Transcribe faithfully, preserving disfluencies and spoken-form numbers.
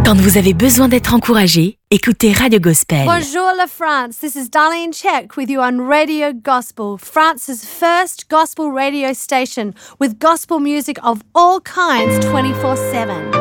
Quand vous avez besoin d'être encouragé, écoutez Radio Gospel. Bonjour la France, this is Darlene Check with you on Radio Gospel, France's first gospel radio station with gospel music of all kinds twenty-four seven.